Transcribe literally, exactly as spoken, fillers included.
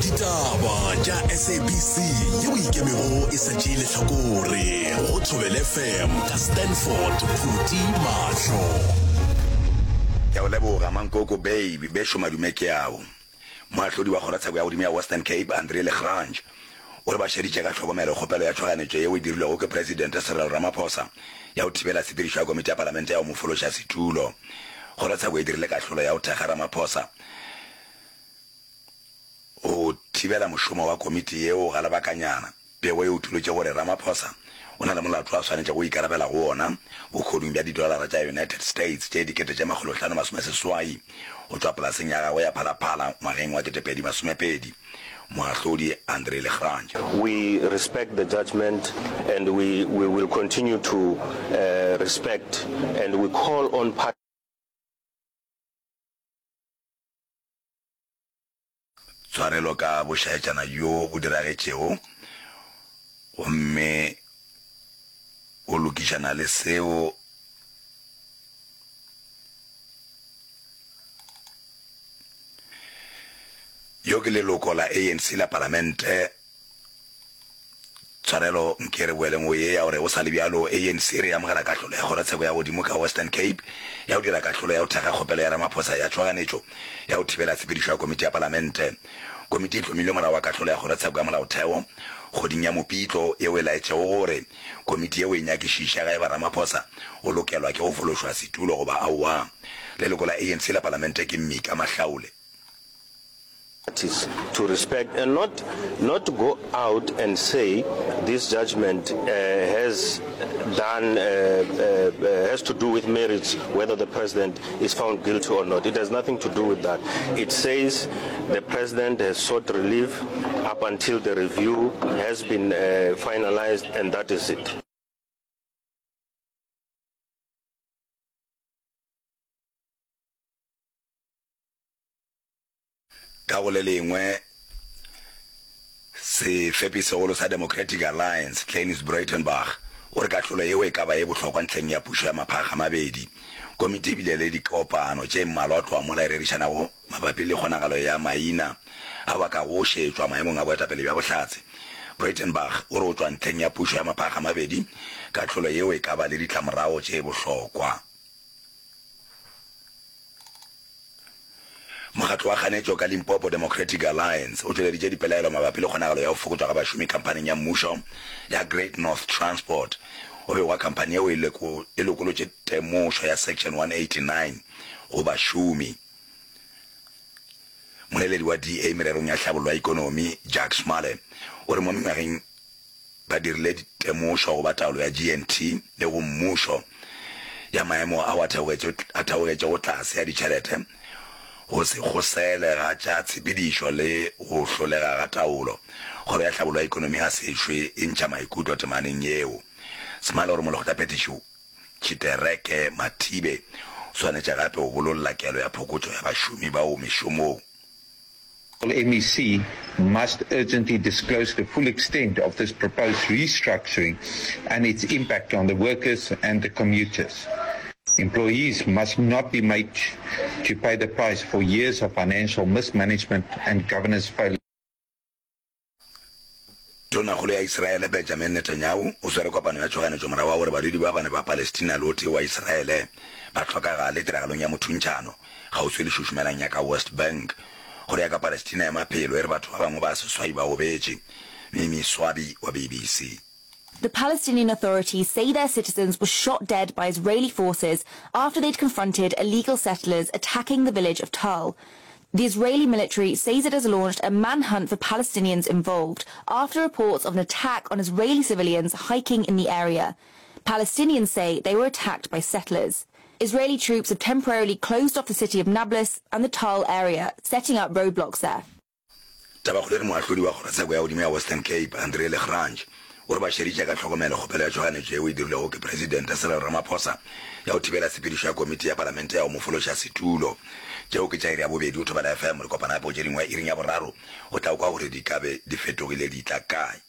ditaba tša S A B C yeo ikemego e sa tšeile hlakore go Thobela F M ka Stanford Phuti Mahlo. Ya o leboga Mankoko baby be šoma dumeke yao moahlodi wa kgoratsheko ya godimo ya Western Cape André Legrange o re ba šeditše ka tlhokomelo kgopelo ya tshwaganetšo yeo e dirilego ke President Cyril Ramaphosa ya go thibela tshepedišo ya komiti ya palamente ya go mo fološa setulo. Kgoratsheko e dirile kahlolo ya go thekga Ramaphosa o thibela mošomo wa komiti yeo ga lebakanyana pego e utulotše gore Ramaphosa o na le molato wa swanetše go ikarabela go ona bokgoding bja didolara tša United States tše dikete tše makgolo hlano masome seswai go tšwa polaseng ya gagwe ya phalaphala ngwageng wa ketepedi masomepedi. Moahlodi André Legrange. We respect the judgment and we, we will continue to uh, respect and we call on parties. Tshwarelo ka bošaetšana yo go diragetšego gomme o lokišana le seo yo ke leloko la A N C la palamente. Tshwarelo nkere boeleng o ye ya gore o sa le bjalo A N C re amogela kahlolo ya kgoratsheko ya godimo ka Western Cape ya go dira kahlolo ya go thekga kgopelo ya Ramaphosa ya tshwaganetšo ya go thibela tshepedišo ya komiti ya palamente. Komiti e hlomile morago wa kahlolo ya kgoratsheko ya molaotheo kgoding ya mopitlo eo e laetšego gore komiti eo e nyakišiša ga e ba Ramaphosa o lokelwa ke go fološwa setulo goba aowa. Leloko la A N C la palamente ke Mmika Mahlaule. To respect and not not go out and say this judgment uh, has done uh, uh, has to do with merits, whether the president is found guilty or not. It has nothing to do with that. It says the president has sought relief up until the review has been uh, finalized, and that is it. Ka go le lengwe se fepisegolo sa Democratic Alliance Klenis Breitenbach o re katlholo yeo e ka ba e bohlokwa ntlheng ya pušo ya maphaga mabedi. Komiti ebile le dikopano tše mmalwa tloa mola e rerišanago mabapi le kgonagalo ya maina a ba ka go šetšwa maemong a boetapele bja bohlatse. Breitenbach o re o tšwa ntlheng ya pušo ya maphaga mabedi katlholo yeo e ka ba le ditlamorago tše bohlokwa. Mogatlo wa kganetšo ka Limpopo Democratic Alliance o tšweleditše dipelaelo mabapi le kgonagalo ya go fokotswa ga bašomi kampaneng ya mmušo ya Great North Transport. O be wa kampane eo e lokolotše temošo ya section one eighty-nine go bašomi. Moleledi wa D A mererong ya hlabollo ya ikonomi Jack Smale o re mo mengwageng ba dirile temošo go ba taolo ya G N T le go mmušo ya maemo a theogetše go tlase ya ditšhelete go se gosele ga tša tshepedišo le go hlolega ga taolo. Kgoro ya hlabollo ya ikonomi ga sešwe e ntšha maikutlo temaneng yeo. Smale gore molego tapetišo Chitereke Mathibe swanetše gape go bololola kelo ya phokotšo ya bašomi bao mešomong. M E C must urgently disclose the full extent of this proposed restructuring and its impact on the workers and the commuters. Employees must not be made to pay the price for years of financial mismanagement and governance failure. Tonakgolo ya Israele Benjamin Netanyahu o swere kopano ya tšhoganetšo morago wa gore badudi ba bane ba Palestina le ote wa Israele ba tlhokaga le tiragalong ya mothuntšhano gauswi le šušumelang ya ka West Bank. Gore ya ka Palestina ya maphelo e re batho ba bangwe ba seswai ba obetše. Mimi Swabi wa B B C. The Palestinian Authorities say their citizens were shot dead by Israeli forces after they'd confronted illegal settlers attacking the village of Tal. The Israeli military says it has launched a manhunt for Palestinians involved after reports of an attack on Israeli civilians hiking in the area. Palestinians say they were attacked by settlers. Israeli troops have temporarily closed off the city of Nablus and the Tal area, setting up roadblocks there. Tabakgolere moahlodi wa kgoratsheko ya godimo ya Western Cape André Legrange o re ba šeditše ka tlhokomelo kgopelo ya tšhoganetšo eo e dirilego ke President Cyril Ramaphosa ya go thibela tshepedišo ya komiti ya palamente ya go mo fološa setulo. Tšeo ke tša iri ya bobedi o Thobela F M re kopana ya potše dingwe iring ya boraro o tla o kwa gore di kabe di fetogile di tla kae.